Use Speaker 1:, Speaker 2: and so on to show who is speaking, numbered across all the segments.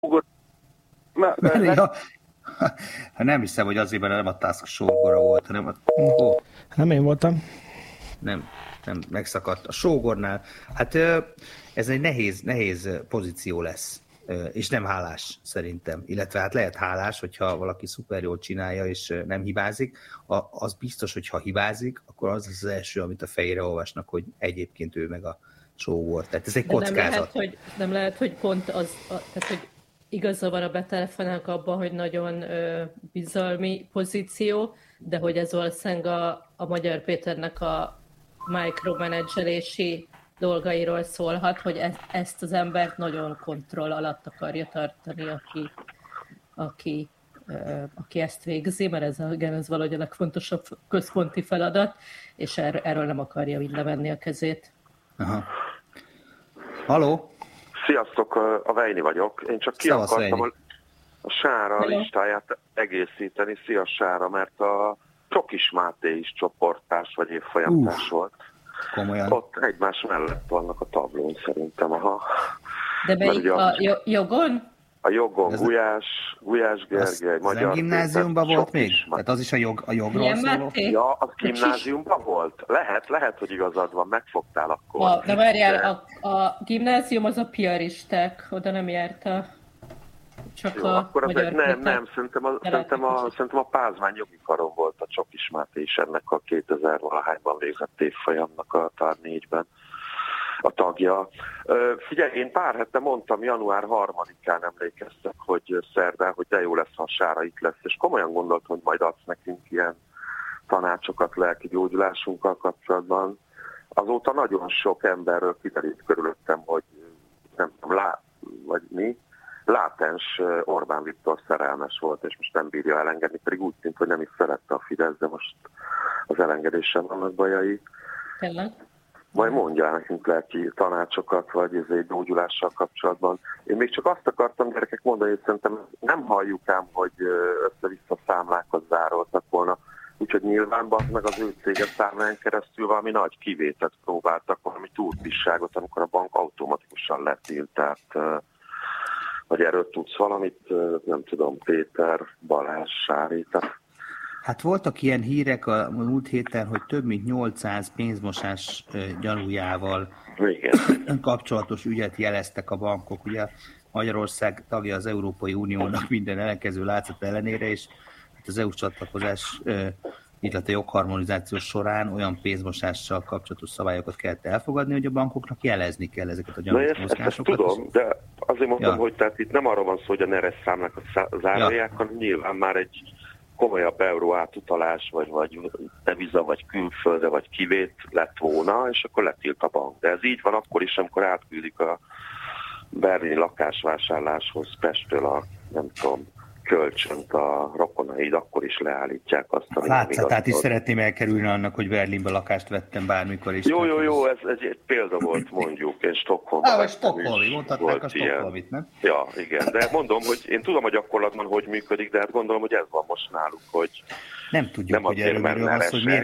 Speaker 1: Ja, nem hiszem, hogy azért, mert nem a Tusk sógora volt, hanem
Speaker 2: Nem én voltam.
Speaker 1: Nem, megszakadt. A sógornál, hát ez egy nehéz pozíció lesz, és nem hálás szerintem. Illetve hát lehet hálás, hogyha valaki szuper jól csinálja, és nem hibázik. Az biztos, hogy ha hibázik, akkor az az első, amit a fejére olvasnak, hogy egyébként ő meg a sógor. Tehát ez egy kockázat.
Speaker 3: Nem lehet, hogy pont tehát, hogy igaza van a betelefonálnak abban, hogy nagyon bizalmi pozíció, de hogy ez valószínűleg a Magyar Péternek a micromanagelési dolgairól szólhat, hogy ezt az embert nagyon kontroll alatt akarja tartani, aki ezt végzi, mert ez valahogy a legfontosabb központi feladat, és erről nem akarja így levenni a kezét.
Speaker 1: Aha. Halló?
Speaker 4: Sziasztok, a Vejni vagyok. Én csak ki akartam a Sára listáját egészíteni. Szia Sára, mert a Csokis Máté is csoporttárs vagy évfolyamtárs volt.
Speaker 1: Komolyan.
Speaker 4: Ott egymás mellett vannak a tablón szerintem. Aha.
Speaker 3: De melyik a jogon?
Speaker 4: A jogon Gulyás Gergely, Magyar
Speaker 1: nem gimnáziumban volt még? Tehát az is a jogról szóló?
Speaker 4: Ja, az gimnáziumban volt? Lehet, hogy igazad van, megfogtál akkor.
Speaker 3: De várjál, a gimnázium az a piaristák, oda nem járta. Csak
Speaker 4: jó,
Speaker 3: a
Speaker 4: akkor
Speaker 3: Magyar
Speaker 4: nem, szerintem a Pázmány jogi karon volt a Csokis Máté is ennek a 2000-valahányban végzett évfolyamnak talán 4-ben a tagja. Figyelj, én pár hete mondtam, január 3-án emlékeztek, hogy szerdán, hogy de jó lesz, ha a Sára itt lesz, és komolyan gondoltam, hogy majd adsz nekünk ilyen tanácsokat lelki gyógyulásunkkal kapcsolatban. Azóta nagyon sok emberről kiderült körülöttem, hogy nem tudom, vagy mi, látens Orbán Viktor szerelmes volt, és most nem bírja elengedni, pedig úgy tűnt, hogy nem is szerette a Fidesz, de most az elengedésen vannak bajai.
Speaker 3: Tényleg?
Speaker 4: Majd mondjál nekünk lelki tanácsokat, vagy egy gyógyulással kapcsolatban. Én még csak azt akartam, gyerekek, mondani, hogy szerintem nem halljuk ám, hogy össze-vissza számlákat zároltak volna. Úgyhogy nyilván meg az ő cége számlán keresztül valami nagy kivételt próbáltak, valami túlpisságot, amikor a bank automatikusan letilt. Tehát, vagy erről tudsz valamit, nem tudom, Péter, Balázs, Sári,
Speaker 1: Hát voltak ilyen hírek a múlt héten, hogy több mint 800 pénzmosás gyanújával kapcsolatos ügyet jeleztek a bankok. Ugye Magyarország tagja az Európai Uniónak minden ellenkező látszat ellenére, és hát az EU csatlakozás, illetve jogharmonizáció során olyan pénzmosással kapcsolatos szabályokat kellett elfogadni, hogy a bankoknak jelezni kell ezeket a gyanús mozgásokat.
Speaker 4: Ezt tudom, de azért mondtam, hogy tehát itt nem arról van szó, hogy a neres számlákat zárolják, hanem nyilván már egy komolyabb euró átutalás, vagy deviza, vagy külföldre, vagy kivét lett volna, és akkor letilt a bank. De ez így van akkor is, amikor átküldik a berlini lakásvásárláshoz Pesttől a, nem tudom, kölcsönt a rokonaid, akkor is leállítják azt, ami
Speaker 1: látszatát is szeretném elkerülni annak, hogy Berlinben lakást vettem bármikor is.
Speaker 4: Jó, ez egy példa volt, mondjuk, én Stockholmban.
Speaker 1: Vagy Stockholmi, mondhatnák a Stockholmit, nem?
Speaker 4: Ja, igen, de mondom, hogy én tudom a gyakorlatban, hogy működik, de hát gondolom, hogy ez van most náluk, hogy
Speaker 1: nem tudjuk, nem hogy erről van, hogy miért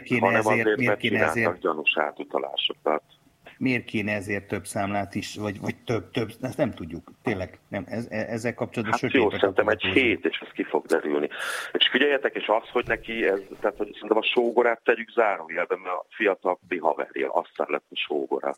Speaker 1: kéne ezért
Speaker 4: gyanús átutalásokat.
Speaker 1: Miért kéne ezért több számlát is, vagy több, ezt nem tudjuk, tényleg, nem, ezzel kapcsolatban
Speaker 4: hát jó, szerintem egy hét, és ez ki fog derülni. És figyeljetek, és az, hogy neki ez, tehát hogy szerintem a sógorát tegyük zárójelben, mert a fiatalabbi haverja, aztán lett a sógora.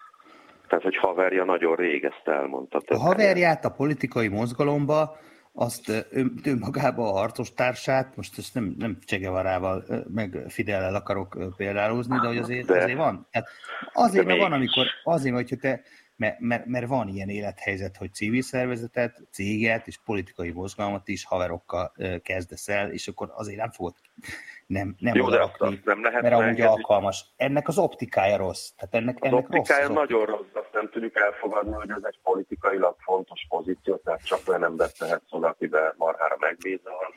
Speaker 4: Tehát, hogy haverja nagyon rég, ezt elmondta.
Speaker 1: A haverját a politikai mozgalomba, azt önmagába a harcos társát, most ezt nem Che Guevarával, meg Fidellel akarok példálózni, de hogy azért van. Hát azért, mert van, amikor, azért, hogyha te, mert van ilyen élethelyzet, hogy civil szervezetet, céget és politikai mozgalmat is haverokkal kezdesz el, és akkor azért nem fogod nem
Speaker 4: jó, odarakni, nem lehet,
Speaker 1: mert amúgy alkalmas. Ennek az optikája rossz. Tehát ennek
Speaker 4: optikája
Speaker 1: rossz.
Speaker 4: Nagyon rossz, azt nem tudjuk elfogadni, hogy ez egy politikailag fontos pozíció, tehát csak olyan ember tehetsz oda, akiben marhára megbízol.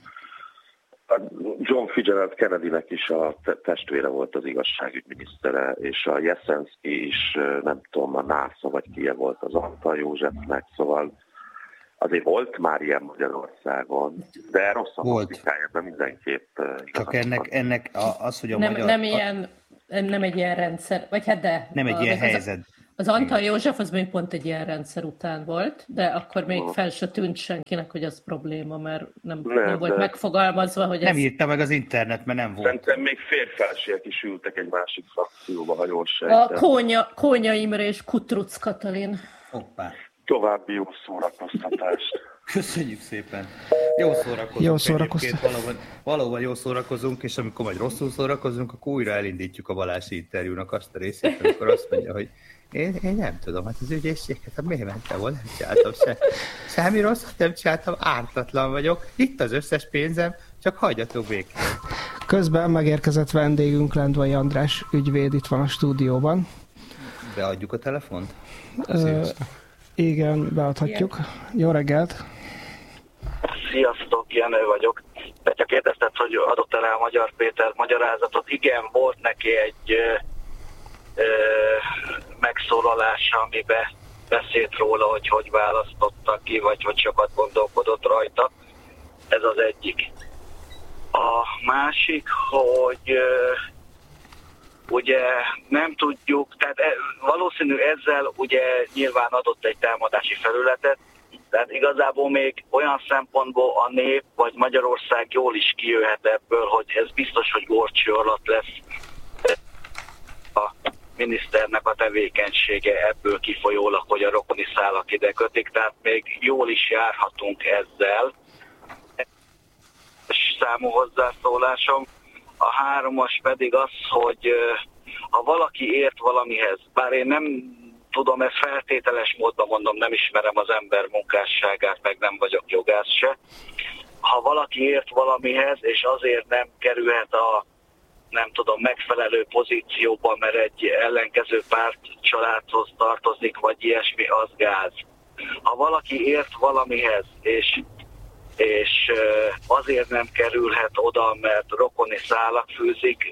Speaker 4: John Fitzgerald Kennedynek is a testvére volt az igazságügyminisztere, és a Jeszenszky is, nem tudom, a NASA vagy ki volt az Antal Józsefnek, szóval azért volt már ilyen Magyarországon, de rossz a politikájában mindenképp
Speaker 1: csak ennek az, hogy a
Speaker 3: nem egy ilyen rendszer, vagy hát de.
Speaker 1: Nem egy ilyen helyzet.
Speaker 3: Az Antal József az még pont egy ilyen rendszer után volt, de akkor még fel se tűnt senkinek, hogy az probléma, mert nem volt megfogalmazva, hogy
Speaker 1: nem írta meg az internet, mert nem volt.
Speaker 4: Szerintem még férfásiak is ültek egy másik frakcióba, ha jól sejtem.
Speaker 3: A Kónya Imre és Kutruc Katalin.
Speaker 1: Hoppá.
Speaker 4: További jó szórakoztatást.
Speaker 1: Köszönjük szépen. Jó szórakozunk.
Speaker 2: Jó szórakoztunk.
Speaker 1: Valóban jó szórakozunk, és amikor majd rosszul szórakozunk, akkor újra elindítjuk a Balási interjúnak azt a részét, amikor azt mondja, hogy én nem tudom, hát az ügyészséget, hát miért mentem volna, nem csináltam semmi rosszat, nem csináltam, ártatlan vagyok, itt az összes pénzem, csak hagyjatok békén.
Speaker 2: Közben megérkezett vendégünk, Lendvai András ügyvéd, itt van a stúdióban.
Speaker 1: Beadjuk a telefont?
Speaker 2: Igen, beadhatjuk. Igen. Jó reggelt!
Speaker 5: Sziasztok, Jenő vagyok. Te csak kérdezted, hogy adott-e rá a Magyar Péter magyarázatot. Igen, volt neki egy megszólalása, amiben beszélt róla, hogy választottak ki, vagy hogy sokat gondolkodott rajta. Ez az egyik. A másik, hogy ugye nem tudjuk, tehát valószínű ezzel ugye nyilván adott egy támadási felületet, tehát igazából még olyan szempontból a nép vagy Magyarország jól is kijöhet ebből, hogy ez biztos, hogy górcső alatt lesz a miniszternek a tevékenysége ebből kifolyólag, hogy a rokoni szálak ide kötik, tehát még jól is járhatunk ezzel. Számú hozzászólásom. A 3-as pedig az, hogy ha valaki ért valamihez, bár én nem tudom, ezt feltételes módban mondom, nem ismerem az ember munkásságát, meg nem vagyok jogász se. Ha valaki ért valamihez, és azért nem kerülhet a nem tudom, megfelelő pozícióban, mert egy ellenkező párt családhoz tartozik, vagy ilyesmi, az gáz. Ha valaki ért valamihez, és azért nem kerülhet oda, mert rokoni szálak fűzik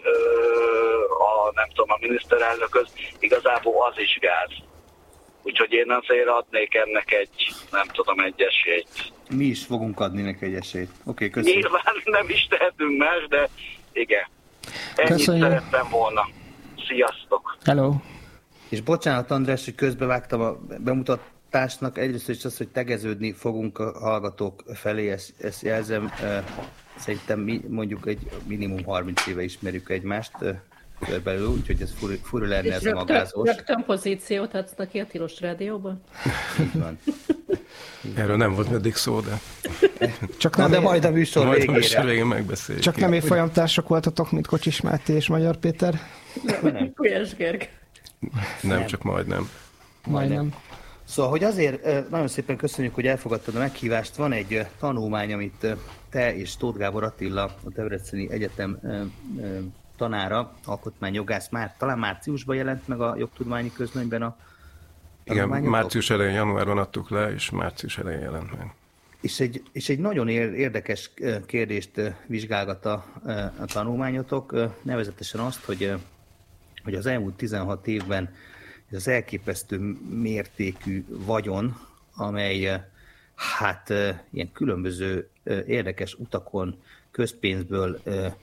Speaker 5: a miniszterelnökhöz, igazából az is gáz. Úgyhogy én azért adnék ennek egy esélyt.
Speaker 1: Mi is fogunk adni neki egy esélyt. Oké, köszönöm.
Speaker 5: Nyilván nem is tehetünk más, de igen. Ennyit szerettem volna. Sziasztok!
Speaker 2: Hello!
Speaker 1: És bocsánat, András, hogy közbevágtam a bemutatásnak. Egyrészt is az, hogy tegeződni fogunk a hallgatók felé, ezt jelzem. Szerintem mi mondjuk egy minimum 30 éve ismerjük egymást körülbelül, úgyhogy ez fura lenne ez a magázós.
Speaker 3: Rögtön pozíciót adsz neki a Tilos Rádióban?
Speaker 1: Így van.
Speaker 6: Erről nem volt eddig szó, de...
Speaker 2: Csak nem
Speaker 1: de majd a műsor végére.
Speaker 6: Megbeszéljük.
Speaker 2: Csak nem évfolyamtársak voltatok, mint Kocsis Máté és Magyar Péter?
Speaker 3: Nem. Kujás Gerg.
Speaker 6: Nem, csak majdnem.
Speaker 2: Majdnem.
Speaker 1: Szóval, hogy azért nagyon szépen köszönjük, hogy elfogadtad a meghívást. Van egy tanulmány, amit te és Tóth Gábor Attila, a Debreceni Egyetem tanára, alkotmányjogász, talán márciusban jelent meg a Jogtudományi Közlönyben a
Speaker 6: igen, március elején, januárban adtuk le, és március elején jelent meg.
Speaker 1: És egy nagyon érdekes kérdést vizsgálgat a tanulmányotok, nevezetesen azt, hogy az elmúlt 16 évben ez az elképesztő mértékű vagyon, amely hát ilyen különböző érdekes utakon közpénzből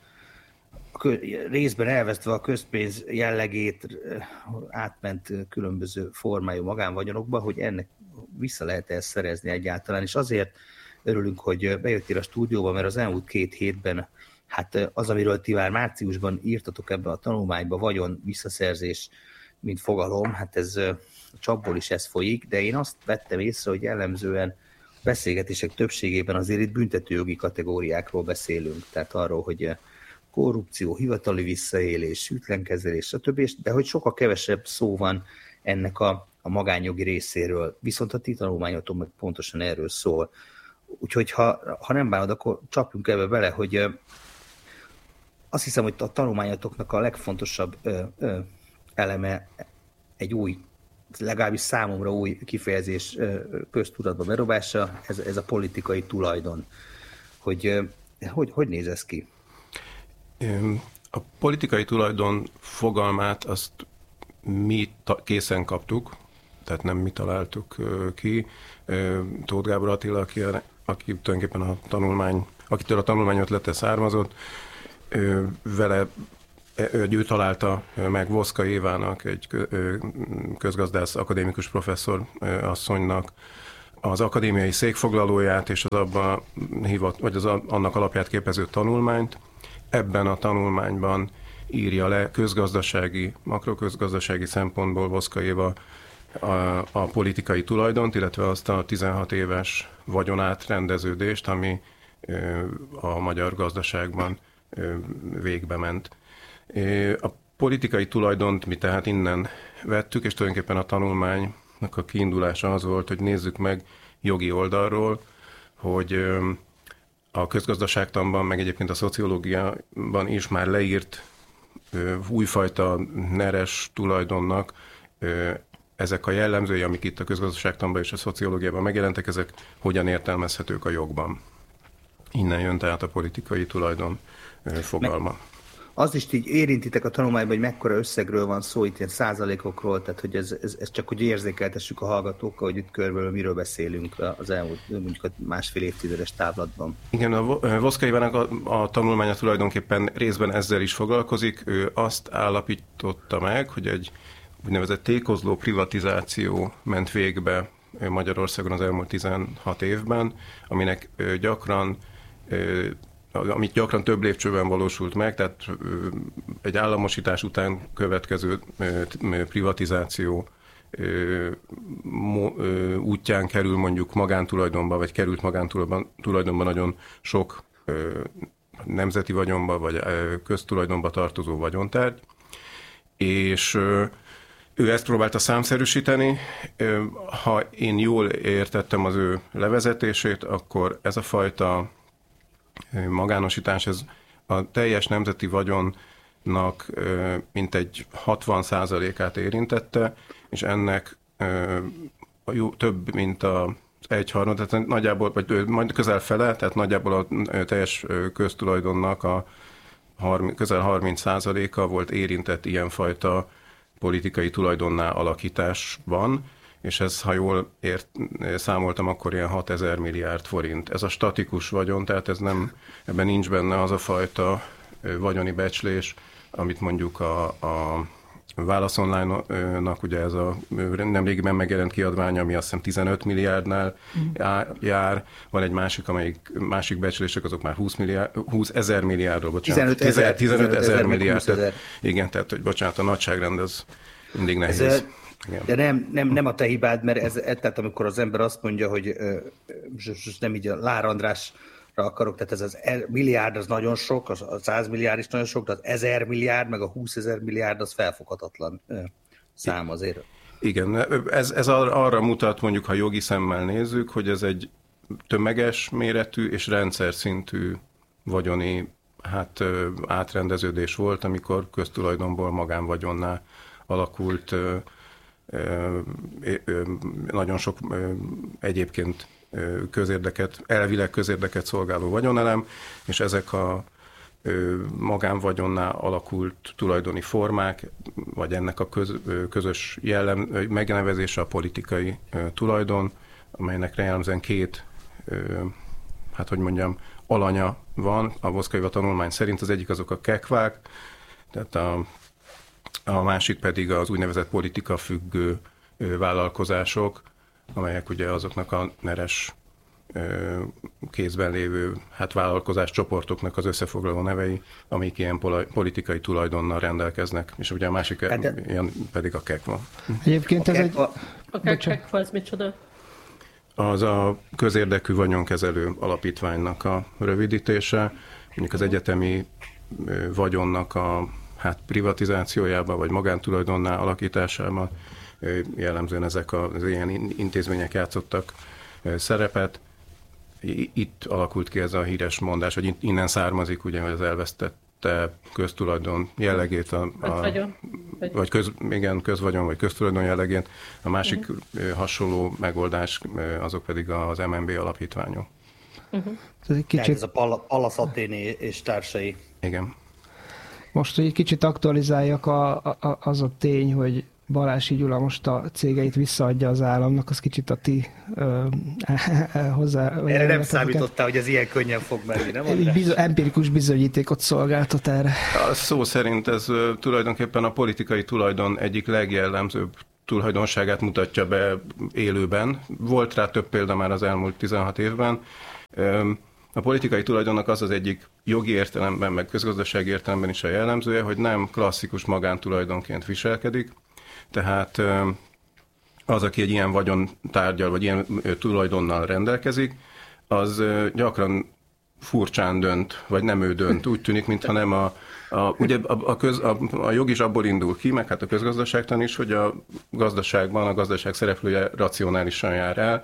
Speaker 1: részben elvesztve a közpénz jellegét átment különböző formájú magánvagyonokba, hogy ennek vissza lehet ezt szerezni egyáltalán. És azért örülünk, hogy bejöttél a stúdióba, mert az elmúlt 2 hétben hát az, amiről ti már márciusban írtatok ebbe a tanulmányba, vagyon visszaszerzés, mint fogalom, hát ez a csapból is ez folyik, de én azt vettem észre, hogy jellemzően beszélgetések többségében azért itt büntetőjogi kategóriákról beszélünk, tehát arról, hogy korrupció, hivatali visszaélés, ütlenkezelés, stb. De hogy sokkal kevesebb szó van ennek a magánjogi részéről, viszont a ti tanulmányotok meg pontosan erről szól. Úgyhogy ha nem bánod, akkor csapjunk ebbe bele, hogy azt hiszem, hogy a tanulmányotoknak a legfontosabb eleme egy új, legalábbis számomra új kifejezés köztudatba berobása, ez a politikai tulajdon. Hogy néz ez ki?
Speaker 6: A politikai tulajdon fogalmát azt mi készen kaptuk, tehát nem mi találtuk ki. Tóth Gábor Attila, aki tulajdonképpen akitől a tanulmány ötlete származott, vele ő találta meg Voszka Évának, egy közgazdász akadémikus professzor asszonynak az akadémiai székfoglalóját és az abban annak alapját képező tanulmányt. Ebben a tanulmányban írja le makroközgazdasági szempontból Voszka Éva a politikai tulajdont, illetve azt a 16 éves vagyonátrendeződést, ami a magyar gazdaságban végbe ment. A politikai tulajdont mi tehát innen vettük, és tulajdonképpen a tanulmánynak a kiindulása az volt, hogy nézzük meg jogi oldalról, hogy a közgazdaságtanban, meg egyébként a szociológiában is már leírt újfajta neres tulajdonnak ezek a jellemzői, amik itt a közgazdaságtanban és a szociológiában megjelentek, ezek hogyan értelmezhetők a jogban. Innen jön tehát a politikai tulajdon fogalma.
Speaker 1: Az is így érintitek a tanulmányban, hogy mekkora összegről van szó, itt ilyen százalékokról, tehát hogy ez csak hogy érzékeltessük a hallgatókkal, hogy itt körülbelül miről beszélünk az elmúlt mondjuk a másfél évtizedes távlatban.
Speaker 6: Igen, a Voszka Évának a tanulmánya tulajdonképpen részben ezzel is foglalkozik. Ő azt állapította meg, hogy egy úgynevezett tékozló privatizáció ment végbe Magyarországon az elmúlt 16 évben, amit gyakran több lépcsőben valósult meg, tehát egy államosítás után következő privatizáció útján kerül mondjuk magántulajdonba, vagy került magántulajdonba nagyon sok nemzeti vagyonba, vagy köztulajdonba tartozó vagyontárgy, és ő ezt próbálta számszerűsíteni. Ha én jól értettem az ő levezetését, akkor ez a fajta magánosítás, ez a teljes nemzeti vagyonnak mintegy 60%-át érintette, és ennek több, mint az egyharmad, tehát nagyjából, vagy majd közel fele, tehát nagyjából a teljes köztulajdonnak a közel 30%-a volt érintett ilyenfajta politikai tulajdonná alakításban, és ez, ha jól számoltam, akkor ilyen 6000 milliárd forint. Ez a statikus vagyon, tehát ebben nincs benne az a fajta vagyoni becslés, amit mondjuk a Válasz Online-nak ugye ez a nemrégiben megjelent kiadványa, ami azt hiszem 15 milliárdnál jár. Van egy másik becslések, azok már 20 ezer milliárdról, bocsánat. 15 ezer milliárd. Igen, tehát, hogy bocsánat, a nagyságrend az mindig nehéz.
Speaker 1: De nem a te hibád, mert tehát amikor az ember azt mondja, hogy nem így a Lár Andrásra akarok, tehát ez az milliárd az nagyon sok, a 100 milliárd is nagyon sok, de az 1000 milliárd, meg a 20 000 milliárd az felfoghatatlan szám azért.
Speaker 6: Igen, ez arra mutat, mondjuk, ha jogi szemmel nézzük, hogy ez egy tömeges méretű és rendszer szintű vagyoni átrendeződés volt, amikor köztulajdonból magánvagyonná alakult nagyon sok egyébként elvileg közérdeket szolgáló vagyonelem, és ezek a magánvagyonná alakult tulajdoni formák, vagy ennek a közös megnevezése a politikai tulajdon, amelynek jellemzően két, alanya van a Voszka Éva tanulmány szerint. Az egyik azok a kekvák, tehát a másik pedig az úgynevezett politika függő vállalkozások, amelyek ugye azoknak a neres kézben lévő vállalkozás csoportoknak az összefoglaló nevei, amik ilyen politikai tulajdonnal rendelkeznek, és ugye a másik ilyen pedig a KEKVA.
Speaker 2: Egyébként ez egy...
Speaker 3: A KEKVA az micsoda?
Speaker 6: Az a közérdekű vagyonkezelő alapítványnak a rövidítése, mondjuk az egyetemi vagyonnak a privatizációjában, vagy magántulajdonná alakításában jellemzően ezek az ilyen intézmények játszottak szerepet. Itt alakult ki ez a híres mondás, hogy innen származik, ugye, hogy az elvesztette köztulajdon jellegét, közvagyon vagy köztulajdon jellegét. A másik hasonló megoldás, azok pedig az MNB alapítványok.
Speaker 1: Ez a Pallas Athéné és társai.
Speaker 6: Igen.
Speaker 2: Most, hogy egy kicsit aktualizáljak az a tény, hogy Balási Gyula most a cégeit visszaadja az államnak, az kicsit a ti hozzá...
Speaker 1: Erre nem számítottál, hogy ez ilyen könnyen fog menni, nem?
Speaker 2: Empirikus bizonyítékot szolgáltat erre.
Speaker 6: A szó szerint ez tulajdonképpen a politikai tulajdon egyik legjellemzőbb tulajdonságát mutatja be élőben. Volt rá több példa már az elmúlt 16 évben. A politikai tulajdonnak az egyik jogi értelemben, meg közgazdasági értelemben is a jellemzője, hogy nem klasszikus magántulajdonként viselkedik. Tehát az, aki egy ilyen vagyontárgyal, vagy ilyen tulajdonnal rendelkezik, az gyakran furcsán dönt, vagy nem ő dönt. Úgy tűnik, mintha nem ugye a jog is abból indul ki, meg hát a közgazdaságtan is, hogy a gazdaságban a gazdaság szereplője racionálisan jár el,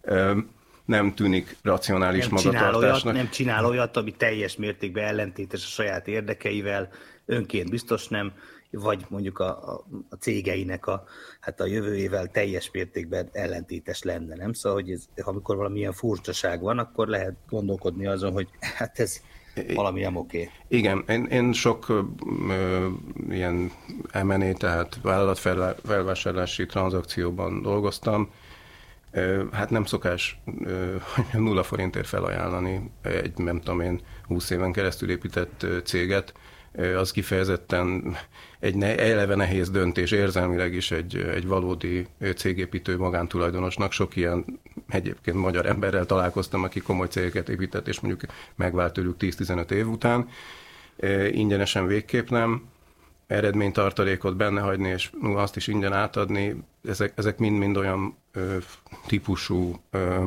Speaker 6: nem tűnik racionális magatartásnak.
Speaker 1: Nem csinál olyat, ami teljes mértékben ellentétes a saját érdekeivel, önként biztos nem, vagy mondjuk a cégeinek a jövőjével teljes mértékben ellentétes lenne, nem? Szóval, hogy amikor valamilyen furcsaság van, akkor lehet gondolkodni azon, hogy hát ez valami nem oké.
Speaker 6: Igen, én sok ilyen M&A, tehát vállalatfelvásárlási tranzakcióban dolgoztam. Hát nem szokás 0 forintért felajánlani egy, nem tudom én, 20 éven keresztül épített céget. Az kifejezetten egy eleve nehéz döntés, érzelmileg is egy valódi cégépítő magántulajdonosnak. Sok ilyen egyébként magyar emberrel találkoztam, aki komoly cégeket épített, és mondjuk megvált tőlük 10-15 év után. Ingyenesen végképp nem. Eredménytartalékot benne hagyni, és azt is ingyen átadni, ezek mind olyan típusú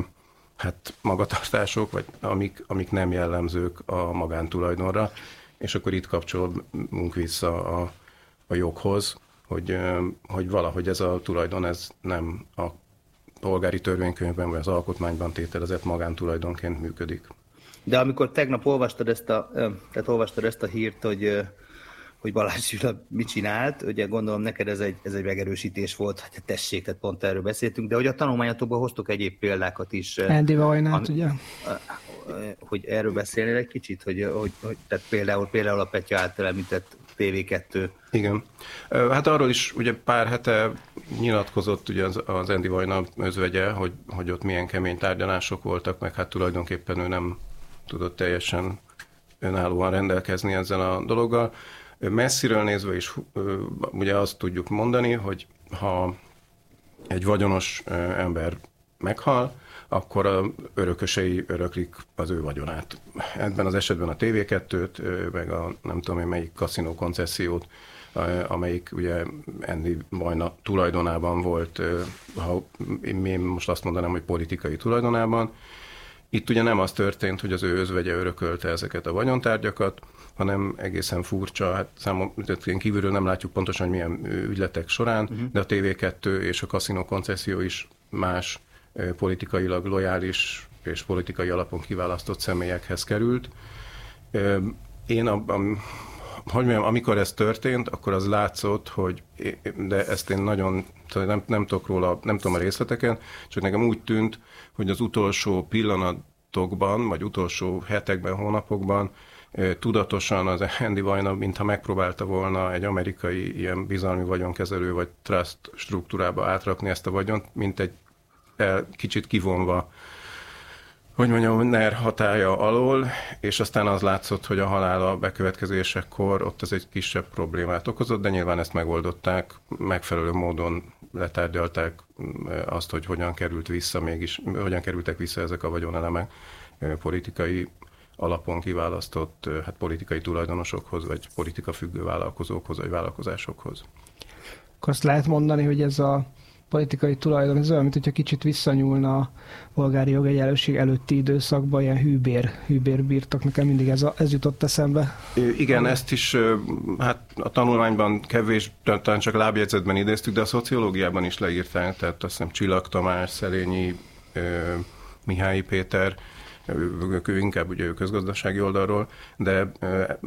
Speaker 6: magatartások, vagy amik nem jellemzők a magántulajdonra, és akkor itt kapcsolunk vissza a joghoz, hogy valahogy ez a tulajdon ez nem a polgári törvénykönyvben vagy az alkotmányban tételezett magántulajdonként működik.
Speaker 1: De amikor tegnap olvastad ezt a hírt, hogy Balázs Gyula mit csinált, ugye gondolom neked ez egy megerősítés volt, hát tessék, tehát pont erről beszéltünk, de hogy a tanulmányatokban hoztok egyéb példákat is.
Speaker 2: Andy Vajnát, ugye?
Speaker 1: Hogy erről beszélnél egy kicsit, hogy tehát például a Petya által említett TV2.
Speaker 6: Igen. Hát arról is ugye pár hete nyilatkozott ugye az Andy Vajna özvegye, hogy ott milyen kemény tárgyalások voltak, meg hát tulajdonképpen ő nem tudott teljesen önállóan rendelkezni ezzel a dologgal. Messziről nézve is ugye azt tudjuk mondani, hogy ha egy vagyonos ember meghal, akkor a örökösei öröklik az ő vagyonát. Ebben az esetben a TV2-t, meg a nem tudom én melyik kaszinó koncessziót, amelyik ugye Andy Vajna tulajdonában volt, ha én most azt mondanám, hogy politikai tulajdonában. Itt ugye nem az történt, hogy az ő özvegye örökölte ezeket a vagyontárgyakat, hanem egészen furcsa, hát számomra kívülről nem látjuk pontosan, hogy milyen ügyletek során, de a TV2 és a kaszinó koncesszió is más politikailag lojális és politikai alapon kiválasztott személyekhez került. Amikor ez történt, akkor az látszott, de ezt én nem tudok róla, nem tudom a részleteken, csak nekem úgy tűnt, hogy az utolsó pillanatokban, vagy utolsó hetekben, hónapokban tudatosan az Andy Vajna, mintha megpróbálta volna egy amerikai ilyen bizalmi vagyonkezelő vagy trust struktúrába átrakni ezt a vagyont, mint egy kicsit kivonva, hogy mondjam, NER hatálya alól, és aztán az látszott, hogy a halála bekövetkezésekor ott ez egy kisebb problémát okozott, de nyilván ezt megoldották, megfelelő módon letárgyalták azt, hogy hogyan kerültek vissza ezek a vagyonelemek politikai alapon kiválasztott politikai tulajdonosokhoz, vagy politikafüggő vállalkozókhoz, vagy vállalkozásokhoz.
Speaker 2: Akkor azt lehet mondani, hogy ez a politikai tulajdon, ez olyan, mint hogyha kicsit visszanyúlna a polgári jogegyenlőség előtti időszakban, ilyen hűbér bírtak. Nekem mindig ez jutott eszembe.
Speaker 6: Igen, ezt is hát a tanulmányban kevés, talán csak lábjegyzetben idéztük, de a szociológiában is leírták, tehát azt hiszem Csillag Tamás, Szelényi, Mihályi Péter, ő inkább ugye közgazdasági oldalról, de egy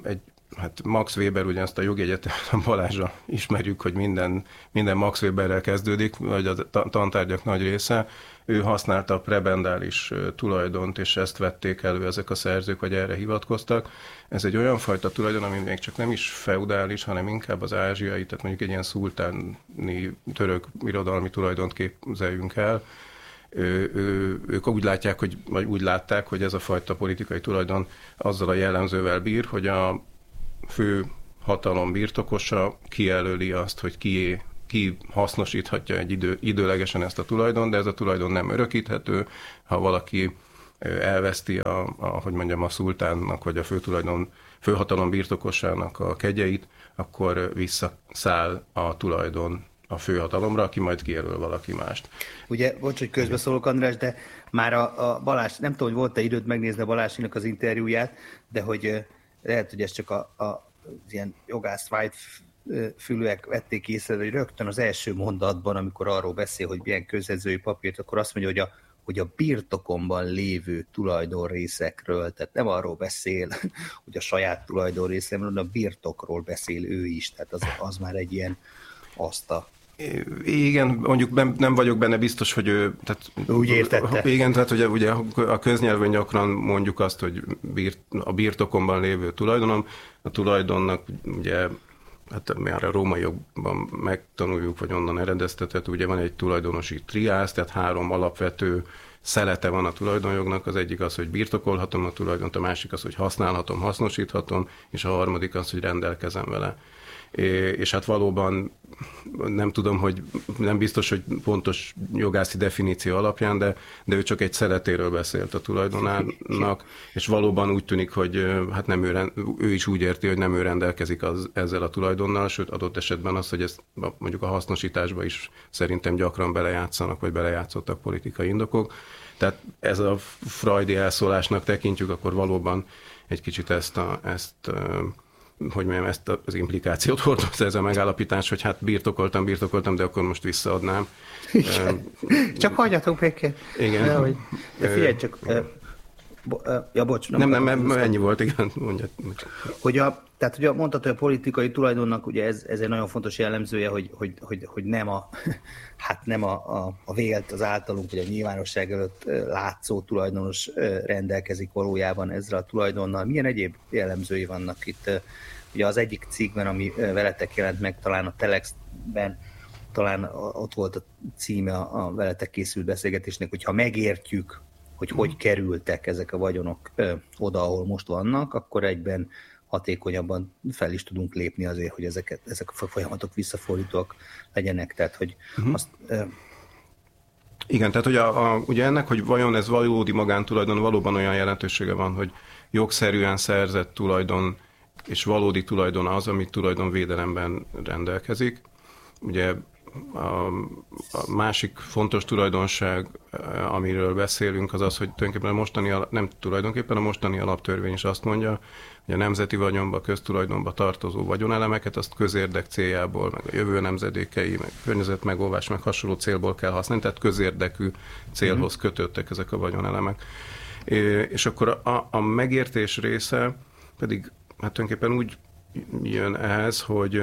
Speaker 6: hát Max Weber, ugye ezt a jogi egyetemen Balázsra ismerjük, hogy minden Max Weberrel kezdődik, vagy a tantárgyak nagy része. Ő használta a prebendális tulajdont, és ezt vették elő ezek a szerzők, vagy erre hivatkoztak. Ez egy olyan fajta tulajdon, ami még csak nem is feudális, hanem inkább az ázsiai, tehát mondjuk egy ilyen szultáni török irodalmi tulajdont képzeljünk el. Ők úgy látják, vagy úgy látták, hogy ez a fajta politikai tulajdon azzal a jellemzővel bír, hogy a fő hatalom birtokosa kijelöli azt, hogy ki hasznosíthatja időlegesen ezt a tulajdon, de ez a tulajdon nem örökíthető. Ha valaki elveszti a szultánnak vagy a főhatalom birtokosának a kegyeit, akkor visszaszáll a tulajdon a főhatalomra, aki majd kijelöl valaki mást.
Speaker 1: Ugye, bocs, hogy közbeszólok, András, de már a Balázs, nem tudom, hogy volt-e időt megnézni a Balázsinak az interjúját, de hogy lehet, hogy ez csak az ilyen jogász fülőek vették észre, hogy rögtön az első mondatban, amikor arról beszél, hogy milyen közjegyzői papírt, akkor azt mondja, hogy a birtokomban lévő tulajdonrészekről, tehát nem arról beszél, hogy a saját tulajdonrészekről, hanem a birtokról beszél ő is, tehát az már egy ilyen
Speaker 6: Igen, mondjuk nem vagyok benne biztos, hogy ő... Tehát,
Speaker 1: úgy értette.
Speaker 6: Igen, tehát ugye a köznyelvben gyakran mondjuk azt, hogy a birtokomban lévő tulajdonom, a tulajdonnak ugye, hát már a római jogban megtanuljuk, vagy onnan eredeztetett, ugye van egy tulajdonosi triász, tehát 3 alapvető szelete van a tulajdonjognak, az egyik az, hogy birtokolhatom a tulajdont, a másik az, hogy használhatom, hasznosíthatom, és a harmadik az, hogy rendelkezem vele. És hát valóban nem tudom, hogy nem biztos, hogy pontos jogászi definíció alapján, de ő csak egy szeletéről beszélt a tulajdonának, és valóban úgy tűnik, hogy hát nem ő is úgy érti, hogy nem ő rendelkezik ezzel a tulajdonnal, sőt adott esetben az, hogy ezt mondjuk a hasznosításba is szerintem gyakran belejátszanak, vagy belejátszottak politikai indokok. Tehát ez a freudi elszólásnak tekintjük, akkor valóban egy kicsit ezt az implikációt hordozza ez a megállapítás, hogy hát birtokoltam, de akkor most visszaadnám.
Speaker 1: Csak hagyjatok békén.
Speaker 6: Igen.
Speaker 1: De figyelj csak, bocs.
Speaker 6: Nem, ennyi volt, igen. Mondja.
Speaker 1: Tehát ugye mondtad, hogy a politikai tulajdonnak ugye ez egy nagyon fontos jellemzője, hogy nem a vélt, az általunk, vagy a nyilvánosság előtt látszó tulajdonos rendelkezik valójában ezzel a tulajdonnal. Milyen egyéb jellemzői vannak itt? Ugye az egyik cikkben, ami veletek jelent meg, talán a Telexben, talán ott volt a címe a veletek készült beszélgetésnek, hogyha megértjük, hogy kerültek ezek a vagyonok oda, ahol most vannak, akkor egyben hatékonyabban fel is tudunk lépni azért, hogy ezek a folyamatok visszafordítóak legyenek. Tehát, hogy
Speaker 6: Igen, tehát ugye ennek, hogy vajon ez valódi magántulajdon, valóban olyan jelentősége van, hogy jogszerűen szerzett tulajdon és valódi tulajdon az, ami tulajdonvédelemben rendelkezik. Ugye a másik fontos tulajdonság, amiről beszélünk, az az, hogy tulajdonképpen a mostani alaptörvény is azt mondja, hogy a nemzeti vagyonba, köztulajdonba tartozó vagyonelemeket azt közérdek céljából, meg a jövő nemzedékei, meg környezetmegóvás, meg hasonló célból kell használni, tehát közérdekű célhoz kötöttek ezek a vagyonelemek. És akkor a megértés része pedig hát tulajdonképpen úgy jön ehhez, hogy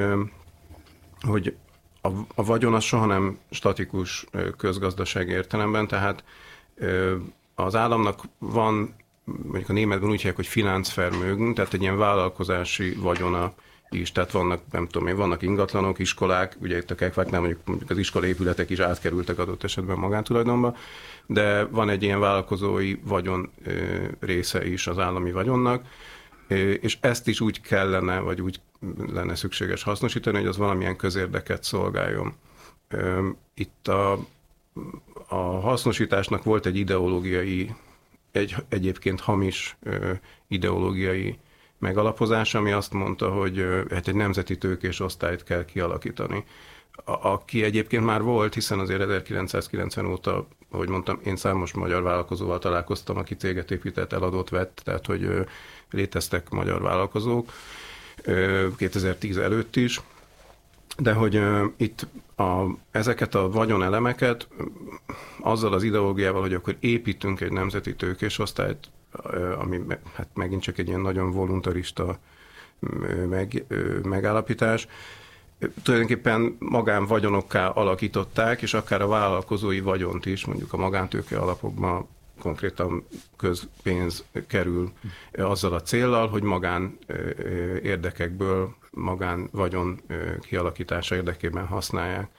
Speaker 6: a vagyon az soha nem statikus közgazdasági értelemben, tehát az államnak van, mondjuk a németben úgy hívják, hogy Finanzvermögen, tehát egy ilyen vállalkozási vagyona is, tehát vannak ingatlanok, iskolák, ugye itt a Kekváknál mondjuk az iskolaépületek is átkerültek adott esetben magántulajdonba, de van egy ilyen vállalkozói vagyon része is az állami vagyonnak, és ezt is úgy kellene, vagy úgy lenne szükséges hasznosítani, hogy az valamilyen közérdeket szolgáljon. Itt a hasznosításnak volt egy ideológiai, egyébként hamis ideológiai megalapozás, ami azt mondta, hogy egy nemzeti tőkés osztályt kell kialakítani. Aki egyébként már volt, hiszen azért 1990 óta, ahogy mondtam, én számos magyar vállalkozóval találkoztam, aki céget épített, eladott, vett, tehát hogy léteztek magyar vállalkozók 2010 előtt is, de hogy itt ezeket a vagyonelemeket azzal az ideológiával, hogy akkor építünk egy nemzeti tőkés osztályt, ami hát megint csak egy ilyen nagyon voluntarista megállapítás. Tulajdonképpen magánvagyonokká alakították, és akár a vállalkozói vagyont is, mondjuk a magántőke alapokban konkrétan közpénz kerül azzal a céllal, hogy magán érdekekből, magán vagyon kialakítása érdekében használják.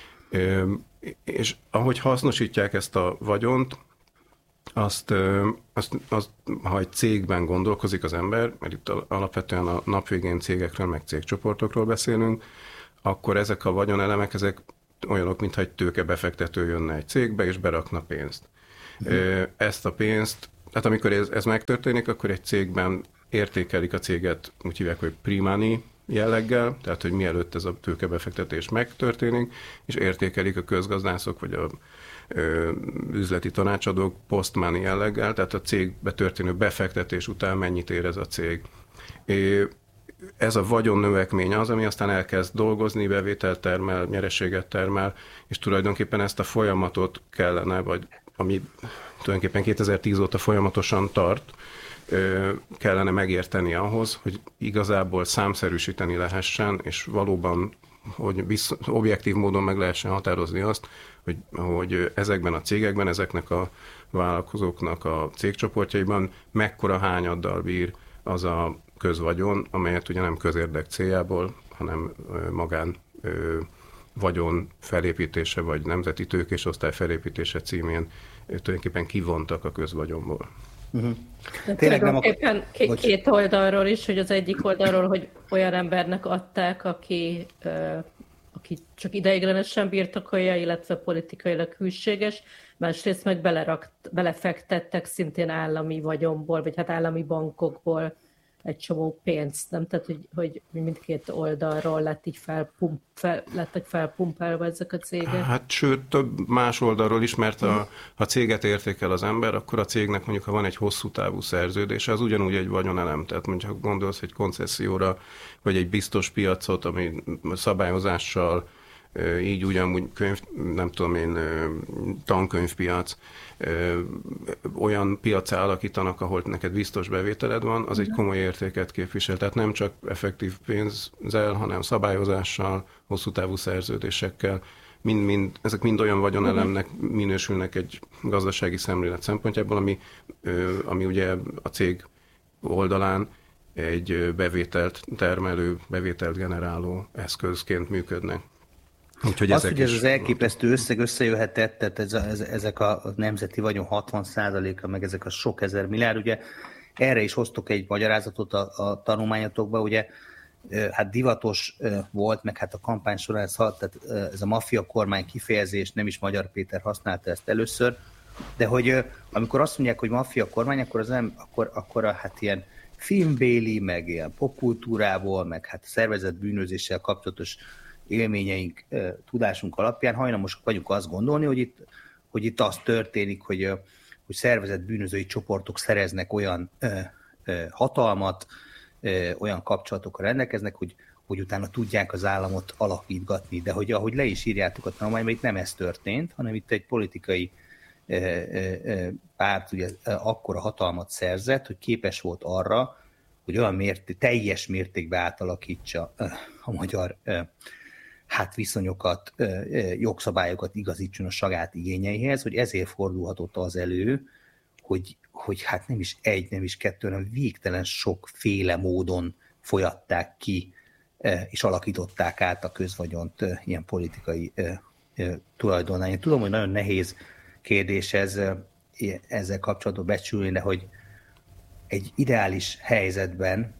Speaker 6: És ahogy hasznosítják ezt a vagyont, azt, ha egy cégben gondolkozik az ember, mert itt alapvetően a nap végén cégekről, meg cégcsoportokról beszélünk, akkor ezek a vagyonelemek, ezek olyanok, mintha egy tőkebefektető jönne egy cégbe, és berakna pénzt. Ezt a pénzt, tehát amikor ez megtörténik, akkor egy cégben értékelik a céget, úgy hívják, hogy pre-money jelleggel, tehát hogy mielőtt ez a tőkebefektetés megtörténik, és értékelik a közgazdászok, vagy a üzleti tanácsadók post-money jelleggel, tehát a cégbe történő befektetés után mennyit ér ez a cég. Ez a vagyonnövekmény az, ami aztán elkezd dolgozni, bevételt termel, nyereséget termel, és tulajdonképpen ezt a folyamatot kellene, vagy ami tulajdonképpen 2010 óta folyamatosan tart, kellene megérteni ahhoz, hogy igazából számszerűsíteni lehessen, és valóban, hogy objektív módon meg lehessen határozni azt, hogy ezekben a cégekben, ezeknek a vállalkozóknak a cégcsoportjaiban mekkora hányaddal bír az a közvagyon, amelyet ugye nem közérdek céljából, hanem magán vagyon felépítése, vagy nemzeti tőkésosztály felépítése címén tulajdonképpen kivontak a közvagyonból.
Speaker 3: Tulajdonképpen két oldalról is, hogy az egyik oldalról, hogy olyan embernek adták, aki csak ideiglenesen birtokolja, illetve politikailag hűséges, másrészt meg belefektettek szintén állami vagyonból, vagy hát állami bankokból egy csomó pénzt, nem? Tehát, hogy mindkét oldalról lett így felpumpálva ezek a cégek.
Speaker 6: Hát sőt, több más oldalról is, mert ha céget értékel az ember, akkor a cégnek mondjuk, ha van egy hosszú távú szerződése, az ugyanúgy egy vagyonelem. Tehát mondjuk, ha gondolsz egy koncesszióra, vagy egy biztos piacot, ami szabályozással, így ugyanúgy tankönyvpiac, olyan piacá alakítanak, ahol neked biztos bevételed van, az egy komoly értéket képvisel. Tehát nem csak effektív pénzzel, hanem szabályozással, hosszú távú szerződésekkel. Ezek mind olyan vagyonelemnek minősülnek egy gazdasági szemlélet szempontjából, ami ugye a cég oldalán egy bevételt termelő, bevételt generáló eszközként működnek.
Speaker 1: Úgyhogy az, hogy ez az elképesztő összeg összejöhetett, tehát ezek a nemzeti vagyon 60%-a, meg ezek a sok ezer milliárd, ugye erre is hoztok egy magyarázatot a tanulmányatokba, ugye hát divatos volt, meg hát a kampány során tehát ez a maffia kormány kifejezés, nem is Magyar Péter használta ezt először, de hogy amikor azt mondják, hogy maffia kormány, akkor hát ilyen filmbéli, meg ilyen popkultúrából, meg hát szervezett bűnözéssel kapcsolatos élményeink, tudásunk alapján hajlamosak vagyunk azt gondolni, hogy itt az történik, hogy szervezett bűnözői csoportok szereznek olyan hatalmat, olyan kapcsolatokkal rendelkeznek, hogy utána tudják az államot alapítgatni. De hogy ahogy le is írjátok a tanulmányban, itt nem ez történt, hanem itt egy politikai párt ugye akkora hatalmat szerzett, hogy képes volt arra, hogy olyan teljes mértékben átalakítsa a magyar viszonyokat, jogszabályokat igazítson a saját igényeihez, hogy ezért fordulhatott az elő, hogy hát nem is egy, nem is kettő, hanem végtelen sokféle módon folyatták ki, és alakították át a közvagyont ilyen politikai tulajdonnál. Én tudom, hogy nagyon nehéz kérdés ezzel kapcsolatban becsülni, de hogy egy ideális helyzetben,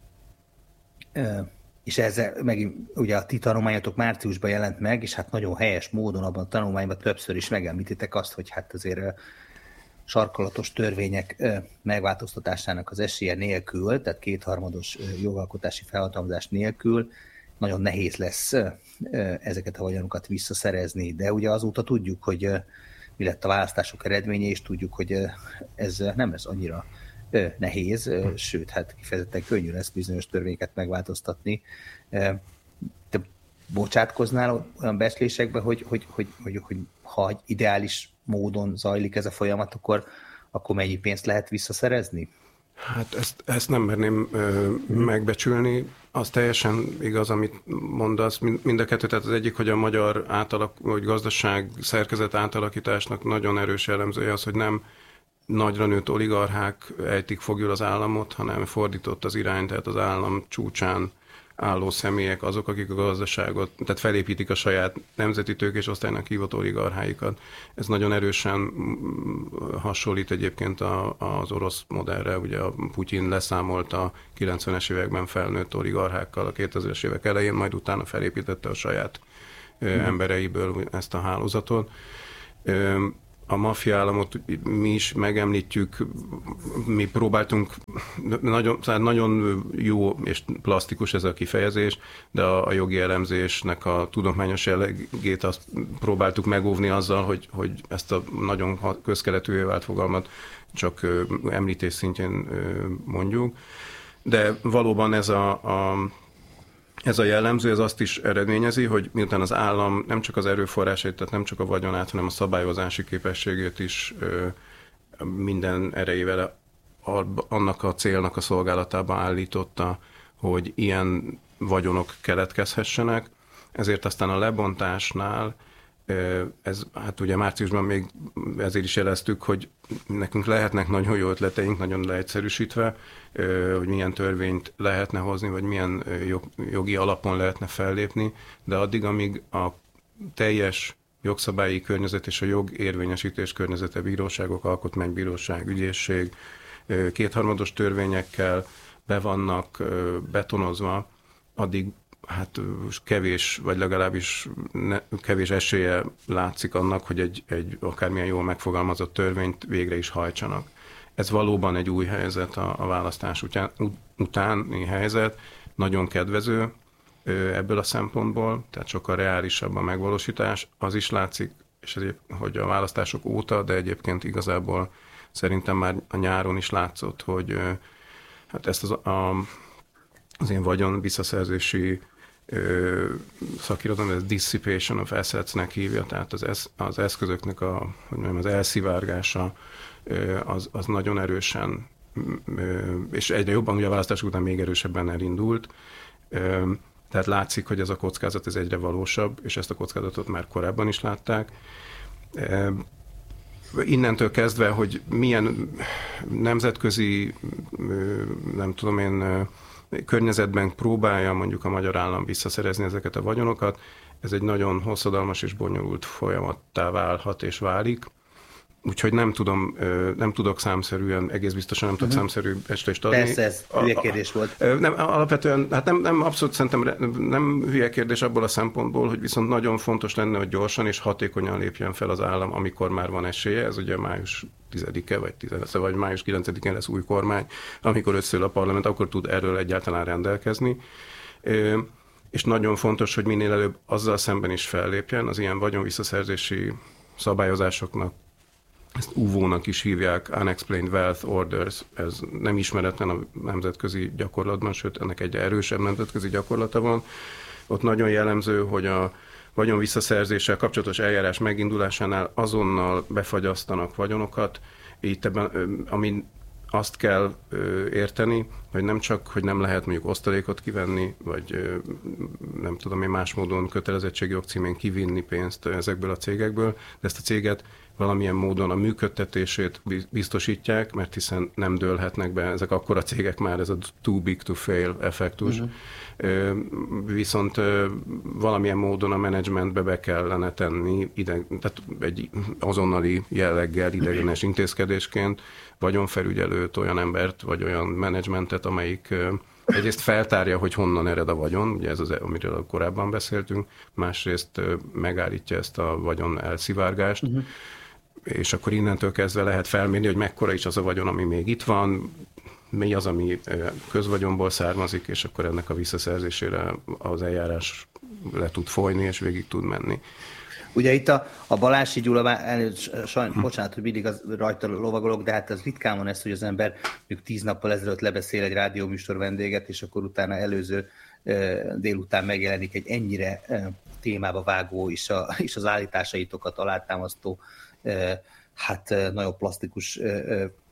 Speaker 1: és ezzel megint ugye a ti tanulmányatok márciusban jelent meg, és hát nagyon helyes módon abban a tanulmányban többször is megemlítitek azt, hogy hát azért sarkalatos törvények megváltoztatásának az esélye nélkül, tehát kétharmados jogalkotási felhatalmazás nélkül nagyon nehéz lesz ezeket a vagyonokat visszaszerezni, de ugye azóta tudjuk, hogy mi lett a választások eredménye, és tudjuk, hogy ez nem lesz annyira nehéz, sőt, hát kifejezetten könnyű lesz bizonyos törvényeket megváltoztatni. Te bocsátkoznál olyan becslésekbe, hogy ha egy ideális módon zajlik ez a folyamat, akkor mennyi pénzt lehet visszaszerezni?
Speaker 6: Hát ezt nem merném megbecsülni. Az teljesen igaz, amit mondasz. Mind a kettő, tehát az egyik, hogy a magyar vagy gazdaság szerkezet átalakításnak nagyon erős jellemzője az, hogy nem nagyra nőtt oligarchák ejtik foglyul az államot, hanem fordított az irány, tehát az állam csúcsán álló személyek azok, akik a gazdaságot, tehát felépítik a saját nemzeti tőkés osztálynak hívott oligarcháikat. Ez nagyon erősen hasonlít egyébként az orosz modellre, ugye a Putyin leszámolt a 90-es években felnőtt oligarchákkal a 2000-es évek elején, majd utána felépítette a saját embereiből ezt a hálózatot. A maffia államot mi is megemlítjük, mi próbáltunk, nagyon jó és plastikus ez a kifejezés, de a jogi elemzésnek a tudományos jellegét azt próbáltuk megóvni azzal, hogy ezt a nagyon közkeletűvé vált fogalmat csak említés szintjén mondjuk. De valóban ez a jellemző, ez azt is eredményezi, hogy miután az állam nem csak az erőforrásait, tehát nem csak a vagyonát, hanem a szabályozási képességét is minden erejével annak a célnak a szolgálatába állította, hogy ilyen vagyonok keletkezhessenek. Ezért aztán a lebontásnál, hát ugye márciusban még ezért is jeleztük, hogy nekünk lehetnek nagyon jó ötleteink, nagyon leegyszerűsítve, hogy milyen törvényt lehetne hozni, vagy milyen jogi alapon lehetne fellépni, de addig, amíg a teljes jogszabályi környezet és a jogérvényesítés környezete, bíróságok, alkotmánybíróság, ügyészség, kétharmados törvényekkel be vannak betonozva, addig hát kevés, vagy legalábbis kevés esélye látszik annak, hogy egy akármilyen jól megfogalmazott törvényt végre is hajtsanak. Ez valóban egy új helyzet, a választás utáni helyzet, nagyon kedvező ebből a szempontból, tehát sokkal reálisabb a megvalósítás. Az is látszik, és hogy a választások óta, de egyébként igazából szerintem már a nyáron is látszott, hogy hát ezt az ilyen vagyon visszaszerzési szakirodalom, ez dissipation of assets-nek hívja, tehát az eszközöknek az elszivárgása az nagyon erősen, és egyre jobban, ugye a választások után még erősebben elindult, tehát látszik, hogy ez a kockázat ez egyre valósabb, és ezt a kockázatot már korábban is látták. Innentől kezdve, hogy milyen nemzetközi, nem tudom én, környezetben próbálja mondjuk a magyar állam visszaszerezni ezeket a vagyonokat, ez egy nagyon hosszadalmas és bonyolult folyamattá válhat és válik. Úgyhogy nem tudok számszerűen, egész biztosan nem tudok számszerű estést adni.
Speaker 1: Persze, ez hülye kérdés volt.
Speaker 6: Nem, alapvetően, hát nem abszolút szerintem nem hülye kérdés abból a szempontból, hogy viszont nagyon fontos lenne, hogy gyorsan és hatékonyan lépjen fel az állam, amikor már van esélye. Ez ugye május 10-e vagy május 9-én lesz új kormány, amikor összeül a parlament, akkor tud erről egyáltalán rendelkezni. És nagyon fontos, hogy minél előbb azzal szemben is fellépjen, az ilyen vagyonvisszaszerzési szabályozásoknak, ezt UVO-nak is hívják, Unexplained Wealth Orders, ez nem ismeretlen a nemzetközi gyakorlatban, sőt, ennek egyre erősebb nemzetközi gyakorlata van. Ott nagyon jellemző, hogy a vagyon visszaszerzéssel kapcsolatos eljárás megindulásánál azonnal befagyasztanak vagyonokat. Itt ebben, ami azt kell érteni, hogy nem csak, hogy nem lehet mondjuk osztalékot kivenni, vagy nem tudom én más módon kötelezettségi jogcímén kivinni pénzt ezekből a cégekből, de ezt a céget valamilyen módon a működtetését biztosítják, mert hiszen nem dőlhetnek be, ezek akkora cégek már, ez a too big to fail effektus. Viszont valamilyen módon a menedzsmentbe be kellene tenni, tehát egy azonnali jelleggel idegenes intézkedésként vagyonfelügyelőt, olyan embert, vagy olyan menedzsmentet, amelyik egyrészt feltárja, hogy honnan ered a vagyon, ugye ez az, amiről korábban beszéltünk, másrészt megállítja ezt a vagyon elszivárgást, és akkor innentől kezdve lehet felmérni, hogy mekkora is az a vagyon, ami még itt van, mi az, ami közvagyonból származik, és akkor ennek a visszaszerzésére az eljárás le tud folyni, és végig tud menni.
Speaker 1: Ugye itt a Balási Gyula, bocsánat, hogy mindig rajta lovagolok, de hát az ritkán van ez, hogy az ember 10 nappal ezelőtt lebeszél egy rádióműsor vendéget, és akkor utána előző délután megjelenik egy ennyire témába vágó és az állításaitokat alátámasztó, hát nagyon plastikus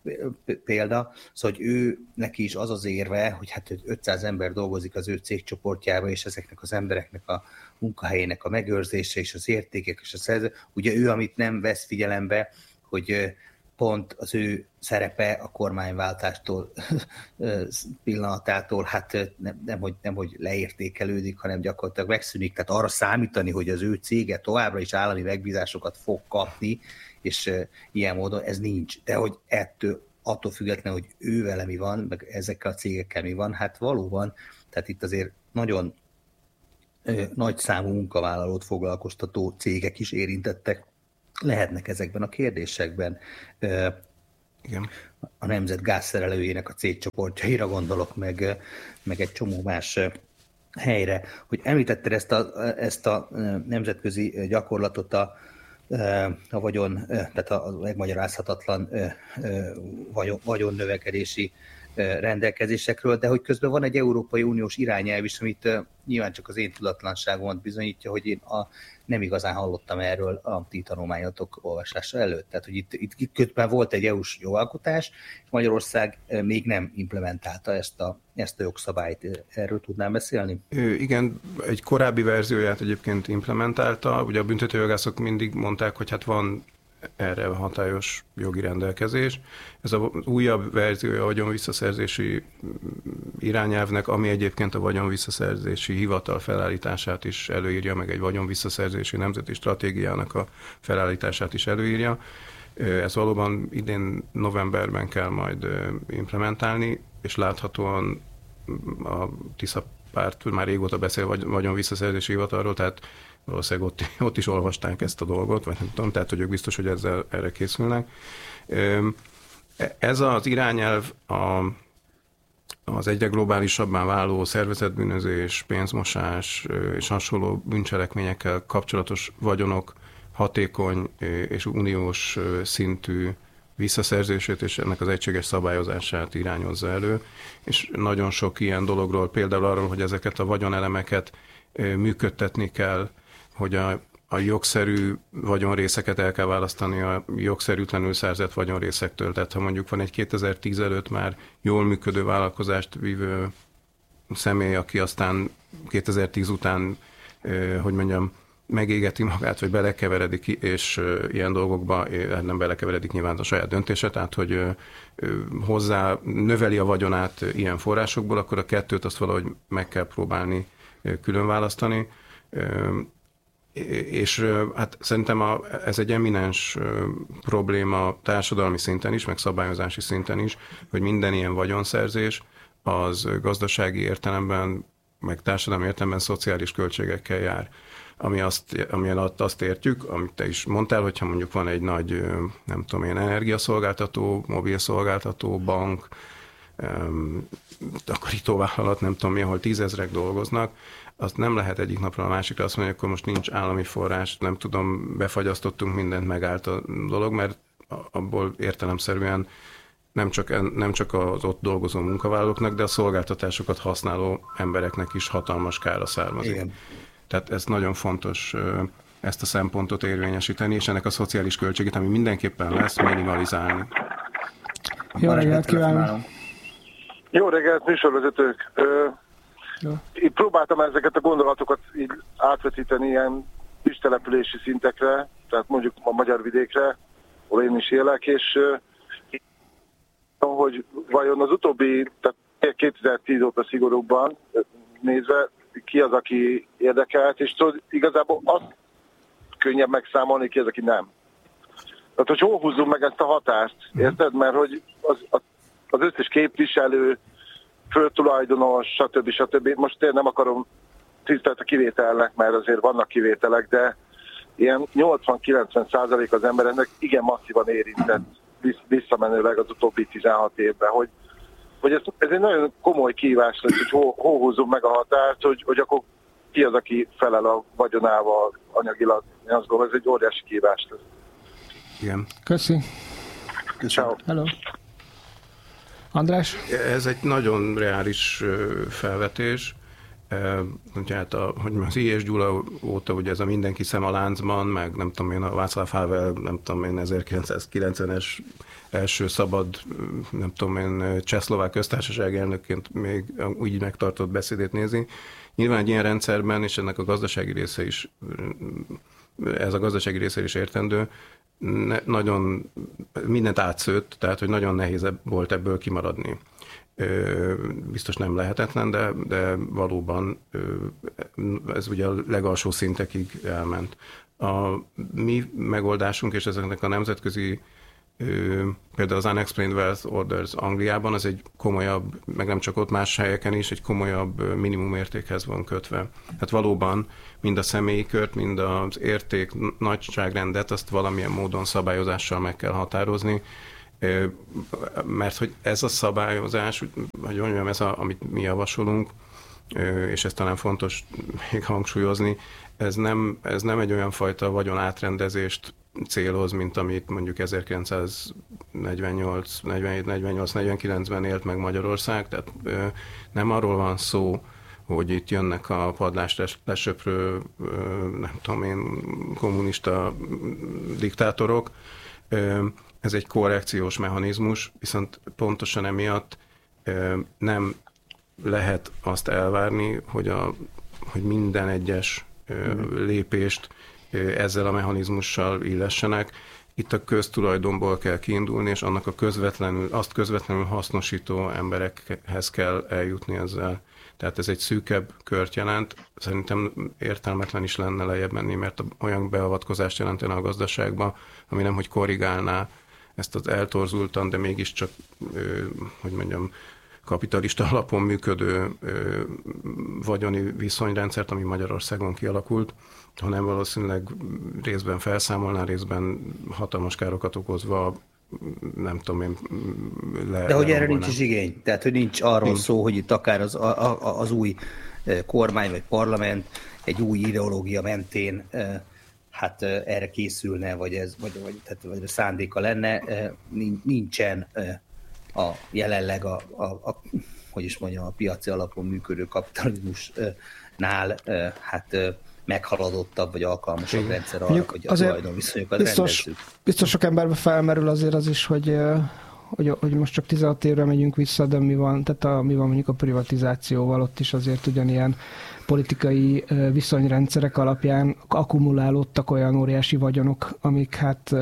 Speaker 1: példa, szóval, hogy ő neki is az az érve, hogy hát 500 ember dolgozik az ő cégcsoportjába, és ezeknek az embereknek a munkahelyének a megőrzése, és az értékek, és a szerző. Ugye ő, amit nem vesz figyelembe, hogy pont az ő szerepe a kormányváltástól pillanatától, hát nem, hogy leértékelődik, hanem gyakorlatilag megszűnik. Tehát arra számítani, hogy az ő cége továbbra is állami megbízásokat fog kapni, és ilyen módon ez nincs. De hogy attól függetlenül, hogy ő vele mi van, meg ezekkel a cégekkel mi van, hát valóban, tehát itt azért nagyon nagy számú munkavállalót foglalkoztató cégek is érintettek lehetnek ezekben a kérdésekben.
Speaker 6: Igen.
Speaker 1: A Nemzet gázszerelőjének a cégcsoportjaira gondolok, meg egy csomó más helyre. Hogy említetted ezt a nemzetközi gyakorlatot a vagyon, tehát a megmagyarázhatatlan vagyonnövekedési rendelkezésekről, de hogy közben van egy Európai Uniós irányelv is, amit nyilván csak az én tudatlanságomat bizonyítja, hogy én nem igazán hallottam erről a ti tanulmányotok olvasása előtt. Tehát, hogy itt közben volt egy EU-s jogalkotás, és Magyarország még nem implementálta ezt a jogszabályt. Erről tudnám beszélni?
Speaker 6: Igen, egy korábbi verzióját egyébként implementálta. Ugye a büntetőjogászok mindig mondták, hogy hát van erre hatályos jogi rendelkezés. Ez az újabb verziója a vagyonvisszaszerzési irányelvnek, ami egyébként a vagyonvisszaszerzési hivatal felállítását is előírja, meg egy vagyonvisszaszerzési nemzeti stratégiának a felállítását is előírja. Ez valóban idén novemberben kell majd implementálni, és láthatóan a Tisza párt már régóta beszél vagyonvisszaszerzési hivatalról, tehát valószínűleg ott is olvasták ezt a dolgot, vagy nem tudom, tehát hogy ők biztos, hogy erre készülnek. Ez az irányelv az egyre globálisabbá váló szervezetbűnözés, pénzmosás és hasonló bűncselekményekkel kapcsolatos vagyonok hatékony és uniós szintű visszaszerzését és ennek az egységes szabályozását irányozza elő, és nagyon sok ilyen dologról, például arról, hogy ezeket a vagyonelemeket működtetni kell, hogy a jogszerű vagyonrészeket el kell választani a jogszerűtlenül szerzett vagyonrészektől. Tehát ha mondjuk van egy 2010 előtt már jól működő vállalkozást vívő személy, aki aztán 2010 után, hogy mondjam, megégeti magát, vagy belekeveredik, és ilyen dolgokba nem belekeveredik nyilván a saját döntése, tehát hogy hozzá növeli a vagyonát ilyen forrásokból, akkor a kettőt azt valahogy meg kell próbálni külön választani. És hát szerintem ez egy eminens probléma társadalmi szinten is, meg szabályozási szinten is, hogy minden ilyen vagyonszerzés az gazdasági értelemben, meg társadalmi értelemben szociális költségekkel jár. Ami alatt azt értjük, amit te is mondtál, hogyha mondjuk van egy nagy, nem tudom én, energiaszolgáltató, mobilszolgáltató, bank, takarítóvállalat, nem tudom mi, ahol 10 000 dolgoznak, azt nem lehet egyik napra a másikra azt mondani, hogy akkor most nincs állami forrás, nem tudom, befagyasztottunk mindent, megállt a dolog, mert abból értelemszerűen nem csak az ott dolgozó munkavállalóknak, de a szolgáltatásokat használó embereknek is hatalmas kára származik. Igen. Tehát ez nagyon fontos ezt a szempontot érvényesíteni, és ennek a szociális költségét, ami mindenképpen lesz, minimalizálni.
Speaker 2: Jó reggelt kívánok!
Speaker 7: Jó reggelt, műsorvezetők! Itt próbáltam ezeket a gondolatokat így átvetíteni ilyen kistelepülési szintekre, tehát mondjuk a magyar vidékre, ahol én is élek, és hogy vajon az utóbbi, tehát 2010 óta szigorúbban nézve, ki az, aki érdekelt, és tudod, igazából azt könnyebb megszámolni, ki az, aki nem. Tehát, hogy hol húzzunk meg ezt a hatást, érted? Mert hogy az összes képviselő, földtulajdonos, stb. Most én nem akarom tisztelt a kivételnek, mert azért vannak kivételek, de ilyen 80-90% az embereknek igen masszívan érintett visszamenőleg az utóbbi 16 évben, hogy ez egy nagyon komoly kihívás lesz, hogy hol húzzunk meg a határt, hogy akkor ki az, aki felel a vagyonával anyagilag. Én azt gondolom, ez egy óriási kihívás lesz.
Speaker 6: Igen.
Speaker 2: Köszi.
Speaker 7: Ciao.
Speaker 2: Hello. András?
Speaker 6: Ez egy nagyon reális felvetés. Hát az I.S. Gyula óta ugye ez a mindenki szem a láncban, meg nem tudom én, a Václav Havel, nem tudom én, 1990-es első szabad, nem tudom én, Csehszlovák köztársaság elnökként még úgy megtartott beszédét nézi. Nyilván egy ilyen rendszerben, és ennek a gazdasági része is, ez a gazdasági része is értendő, nagyon mindent átszőtt, tehát hogy nagyon nehéz volt ebből kimaradni. Biztos nem lehetetlen, de valóban ez ugye a legalsó szintekig elment. A mi megoldásunk, és ezeknek a nemzetközi, például az Unexplained Wealth Orders Angliában, az egy komolyabb, meg nem csak ott, más helyeken is egy komolyabb minimumértékhez van kötve. Hát valóban mind a személyi kört, mind az érték nagyságrendet, azt valamilyen módon szabályozással meg kell határozni, mert hogy ez a szabályozás, hogy mondjam, amit mi javasolunk, és ez talán fontos még hangsúlyozni, ez nem egy olyan fajta vagyonátrendezést céloz, mint amit mondjuk 1948-49-ben élt meg Magyarország, tehát nem arról van szó, hogy itt jönnek a padlást lesöprő, nem tudom én, kommunista diktátorok. Ez egy korrekciós mechanizmus, viszont pontosan emiatt nem lehet azt elvárni, hogy minden egyes lépést ezzel a mechanizmussal illessenek. Itt a köztulajdonból kell kiindulni, és annak azt közvetlenül hasznosító emberekhez kell eljutni ezzel. Tehát ez egy szűkebb kört jelent. Szerintem értelmetlen is lenne lejjebb menni, mert olyan beavatkozást jelentene a gazdaságba, ami nem hogy korrigálná ezt az eltorzultan, de mégiscsak, hogy mondjam, kapitalista alapon működő vagyoni viszonyrendszert, ami Magyarországon kialakult, hanem valószínűleg részben felszámolná, részben hatalmas károkat okozva, nem tudom én,
Speaker 1: de hogy erre nincs is igény. Tehát, hogy nincs arról szó, hogy itt akár az új kormány vagy parlament egy új ideológia mentén hát erre készülne, vagy szándéka lenne, nincsen jelenleg hogy is mondjam, a piaci alapon működő kapitalizmusnál hát meghaladottabb vagy alkalmasabb rendszer arra, hogy a tulajdonviszonyokat rendezzük.
Speaker 2: Biztos sok emberben felmerül azért az is, hogy most csak 16 évre megyünk vissza, de mi van mondjuk a privatizációval, ott is azért ugyanilyen politikai viszonyrendszerek alapján akkumulálódtak olyan óriási vagyonok, amik hát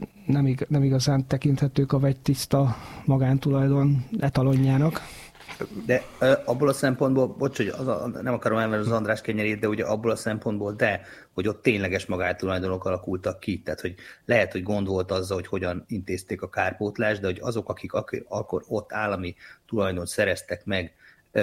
Speaker 2: nem igazán tekinthetők a vegytiszta magántulajdon etalonjának.
Speaker 1: De abból a szempontból, bocs, hogy nem akarom elvenni az András kenyerét, de ugye abból a szempontból, hogy ott tényleges magántulajdonok alakultak ki. Tehát, hogy lehet, hogy gond volt azzal, hogy hogyan intézték a kárpótlást, de hogy azok, akik akkor ott állami tulajdont szereztek meg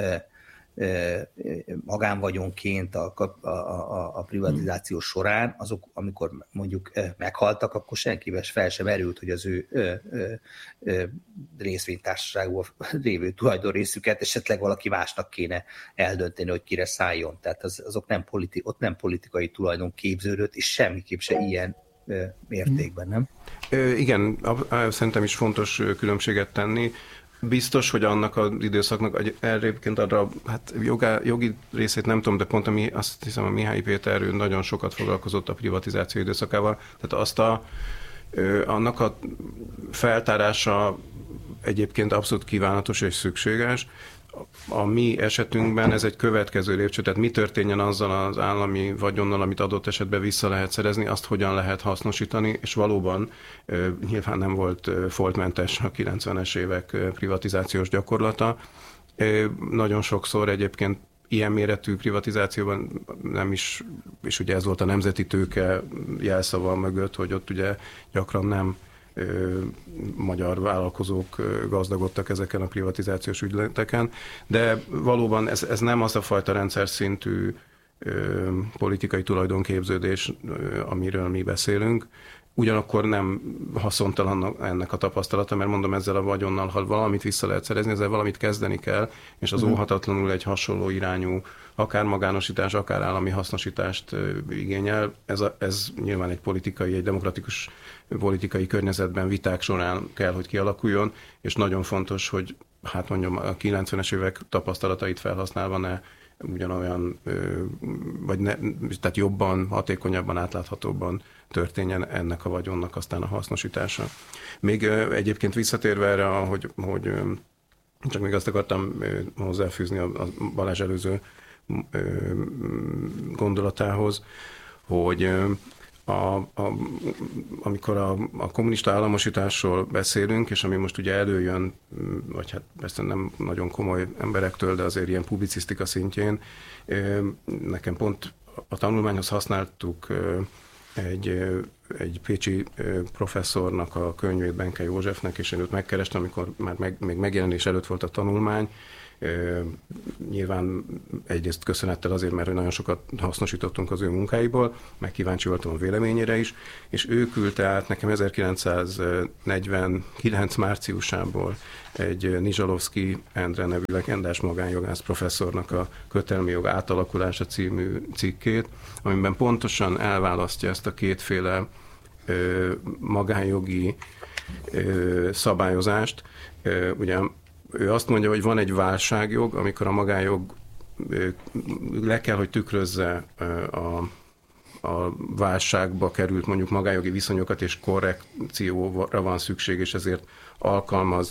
Speaker 1: magánvagyonként a privatizáció során, azok, amikor mondjuk meghaltak, akkor senkivel fel sem erült, hogy az ő részvénytársaságból lévő tulajdonrészüket esetleg valaki másnak kéne eldönteni, hogy kire szálljon. Tehát azok ott nem politikai tulajdon képződött, és semmiképp se ilyen mértékben, nem?
Speaker 6: Igen, szerintem is fontos különbséget tenni. Biztos, hogy annak az időszaknak egyébként arra, hát jogi részét nem tudom, de pont azt hiszem a Mihály Péter nagyon sokat foglalkozott a privatizáció időszakával, tehát annak a feltárása egyébként abszolút kívánatos és szükséges. A mi esetünkben ez egy következő lépcső, tehát mi történjen azzal az állami vagyonnal, amit adott esetben vissza lehet szerezni, azt hogyan lehet hasznosítani, és valóban nyilván nem volt foltmentes a 90-es évek privatizációs gyakorlata. Nagyon sokszor egyébként ilyen méretű privatizációban nem is, és ugye ez volt a nemzeti tőke jelszava mögött, hogy ott ugye gyakran nem magyar vállalkozók gazdagodtak ezeken a privatizációs ügyleteken, de valóban ez nem az a fajta rendszer szintű politikai tulajdonképződés, amiről mi beszélünk. Ugyanakkor nem haszontalan ennek a tapasztalata, mert mondom, ezzel a vagyonnal, ha valamit vissza lehet szerezni, ezzel valamit kezdeni kell, és az óhatatlanul egy hasonló irányú, akár magánosítás, akár állami hasznosítást igényel. Ez nyilván egy demokratikus politikai környezetben viták során kell, hogy kialakuljon, és nagyon fontos, hogy hát mondjam, a 90-es évek tapasztalatait felhasználva ne ugyanolyan, vagy ne, tehát jobban, hatékonyabban, átláthatóbban történjen ennek a vagyonnak aztán a hasznosítása. Még egyébként visszatérve erre, hogy csak még azt akartam hozzáfűzni a Balázs előző gondolatához, hogy amikor a kommunista államosításról beszélünk, és ami most ugye előjön, vagy hát persze nem nagyon komoly emberektől, de azért ilyen publicisztika szintjén, nekem pont a tanulmányhoz használtuk egy pécsi professzornak a könyvét, Benke Józsefnek, és én őt megkerestem, amikor már még megjelenés előtt volt a tanulmány. Nyilván egyrészt köszönettel azért, mert nagyon sokat hasznosítottunk az ő munkáiból, meg kíváncsi voltam a véleményére is, és ő küldte át nekem 1949 márciusából egy Nizsalovszky Endre nevű legendás magánjogász professzornak a Kötelmi jog átalakulása című cikkét, amiben pontosan elválasztja ezt a kétféle magánjogi szabályozást. Ugye ő azt mondja, hogy van egy válságjog, amikor a magánjog le kell, hogy tükrözze a válságba került mondjuk magánjogi viszonyokat, és korrekcióra van szükség, és ezért alkalmaz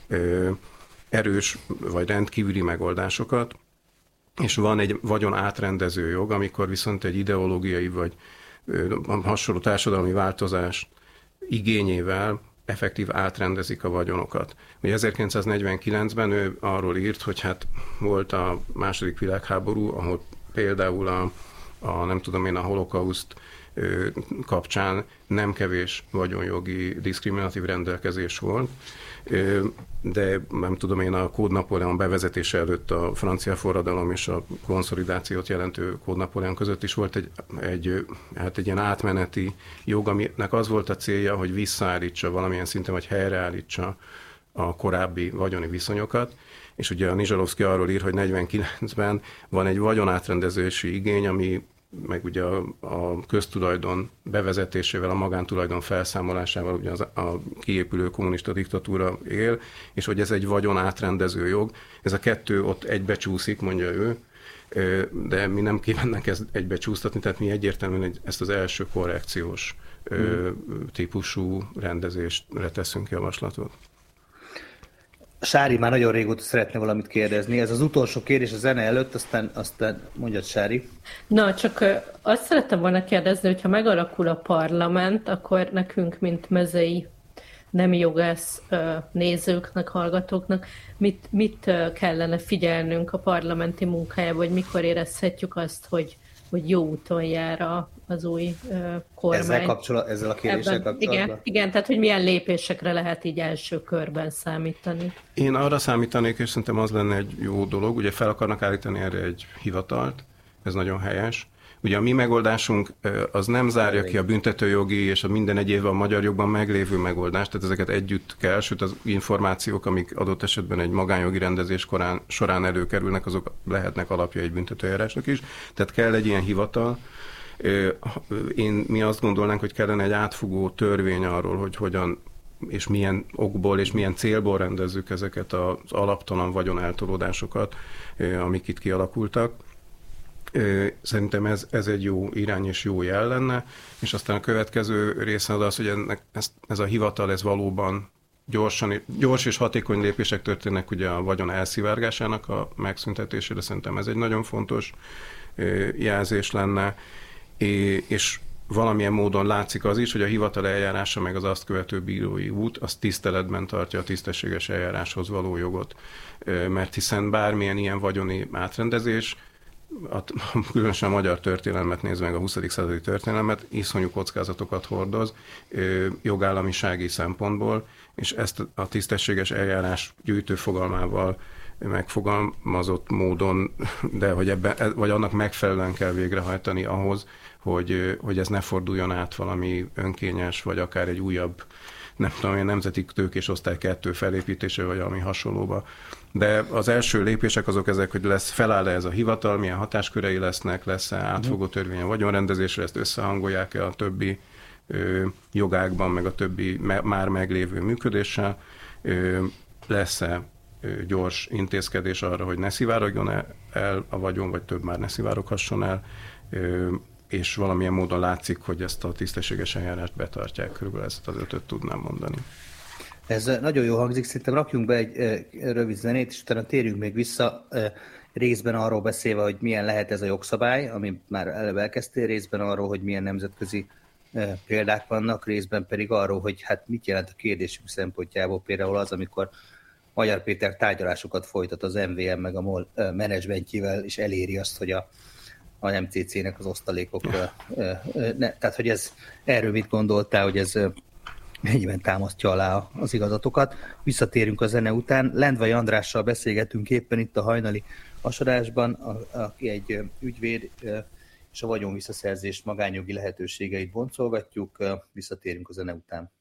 Speaker 6: erős vagy rendkívüli megoldásokat. És van egy vagyon átrendező jog, amikor viszont egy ideológiai vagy hasonló társadalmi változás igényével effektív átrendezik a vagyonokat. Ugye 1949-ben ő arról írt, hogy hát volt a második világháború, ahol például a holokauszt kapcsán nem kevés vagyonjogi diszkriminatív rendelkezés volt, de a Kód Napóleon bevezetése előtt a francia forradalom és a konszolidációt jelentő Kód Napóleon között is volt egy ilyen átmeneti jog, aminek az volt a célja, hogy visszaállítsa valamilyen szinten, vagy helyreállítsa a korábbi vagyoni viszonyokat. És ugye a Nizsalovszky arról ír, hogy 49-ben van egy vagyonátrendezési igény, ami meg ugye a köztulajdon bevezetésével, a magántulajdon felszámolásával ugye a kiépülő kommunista diktatúra él, és hogy ez egy vagyon átrendező jog. Ez a kettő ott egybecsúszik, mondja ő, de mi nem kívánnak ezt egybecsúsztatni, tehát mi egyértelműen ezt az első korrekciós típusú rendezésre teszünk javaslatot.
Speaker 1: Sári már nagyon régóta szeretne valamit kérdezni. Ez az utolsó kérdés a zene előtt, aztán mondjad, Sári.
Speaker 3: Na, csak azt szerettem volna kérdezni, hogyha megalakul a parlament, akkor nekünk, mint mezei nem jogász nézőknek, hallgatóknak, mit kellene figyelnünk a parlamenti munkájába, vagy mikor érezhetjük azt, hogy jó úton jár az új kormány.
Speaker 1: Ezzel a kérdéssel kapcsolatban?
Speaker 3: Igen, tehát hogy milyen lépésekre lehet így első körben számítani.
Speaker 6: Én arra számítanék, és szerintem az lenne egy jó dolog, ugye fel akarnak állítani erre egy hivatalt, ez nagyon helyes. Ugye a mi megoldásunk az nem zárja ki a büntetőjogi és a minden egyéb a magyar jogban meglévő megoldást, tehát ezeket együtt kell, sőt az információk, amik adott esetben egy magánjogi rendezés során előkerülnek, azok lehetnek alapja egy büntetőeljárásnak is, tehát kell egy ilyen hivatal. Mi azt gondolnánk, hogy kellene egy átfogó törvény arról, hogy hogyan és milyen okból és milyen célból rendezzük ezeket az alaptalan vagyoneltolódásokat, amik itt kialakultak. Szerintem ez egy jó irány és jó jel lenne, és aztán a következő része az, hogy ez a hivatal ez valóban gyors és hatékony lépések történnek ugye a vagyon elszivárgásának a megszüntetésére, szerintem ez egy nagyon fontos jelzés lenne, és valamilyen módon látszik az is, hogy a hivatal eljárása meg az azt követő bírói út, az tiszteletben tartja a tisztességes eljáráshoz való jogot. Mert hiszen bármilyen ilyen vagyoni átrendezés, különösen a magyar történelmet nézve, meg a 20. századi történelmet, iszonyú kockázatokat hordoz jogállamisági szempontból, és ezt a tisztességes eljárás gyűjtő fogalmával megfogalmazott módon, de vagy annak megfelelően kell végrehajtani ahhoz, hogy ez ne forduljon át valami önkényes, vagy akár egy újabb, nem tudom, nemzeti tőkés osztály 2 felépítése, vagy valami hasonlóba. De az első lépések azok ezek, hogy feláll-e ez a hivatal, milyen hatáskörei lesznek, lesz-e átfogó törvény a vagyonrendezésre, ezt összehangolják-e a többi jogákban, meg a többi már meglévő működéssel, lesz-e gyors intézkedés arra, hogy ne szivárogjon el a vagyon, vagy több már ne szivároghasson el, és valamilyen módon látszik, hogy ezt a tisztességes eljárást betartják. Körülbelül ezt az 5-öt tudnám mondani.
Speaker 1: Ez nagyon jó hangzik, szerintem rakjunk be egy rövid zenét, és utána térjünk még vissza, részben arról beszélve, hogy milyen lehet ez a jogszabály, amit már előbb elkezdtél, részben arról, hogy milyen nemzetközi példák vannak, részben pedig arról, hogy hát mit jelent a kérdésünk szempontjából például az, amikor Magyar Péter tárgyalásokat folytat az MVM meg a MOL menedzsmentjével, és eléri azt, hogy a MCC-nek az osztalékok, tehát hogy erről mit gondoltál, hogy ez mennyiben támasztja alá az igazatokat. Visszatérünk a zene után. Lendvai Andrással beszélgetünk éppen itt a hajnali asadásban, aki egy ügyvéd, és a vagyonvisszaszerzés magánjogi lehetőségeit boncolgatjuk. Visszatérünk a zene után.